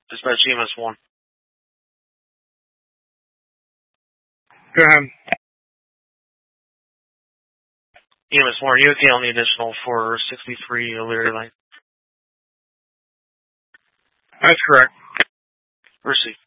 Dispatch EMS 1. Go ahead. EMS 1, are you okay on the additional for 63 O'Leary Lane? That's correct. Receive.